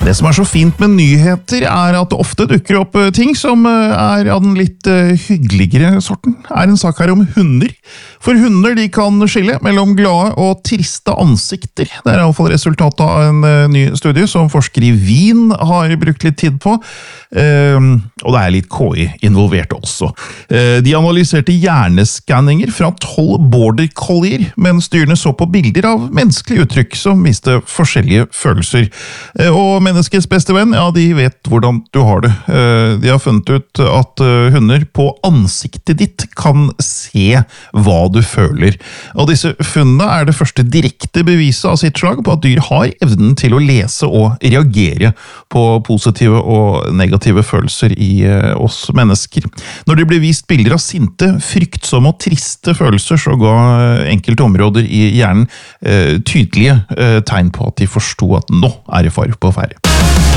Det som så fint med nyheter at det ofte dukker opp ting som av den litt hyggeligere sorten. En sak her om hunder. For hunder de kan skille mellom glade og triste ansikter. Det I alle fall resultatet av en ny studie som forsker I Wien har brukt litt tid på. Og det litt KI involvert også. De analyserte hjerneskanninger fra 12 border collier, mens dyrene så på bilder av menneskelige uttrykk som viste forskjellige følelser. Og menneskets beste venn, ja, de vet hvordan du har det. De har funnet ut at hunder på ansiktet ditt kan se hva du føler. Og disse funnene det første direkte beviset av sitt slag på at dyr har evnen til å lese og reagere på positive og negative følelser I oss mennesker. Når det ble vist bilder av sinte, fryktsomme og triste følelser, så ga enkelte områder I hjernen tydelige tegn på at de forstod at nå det fare på ferde.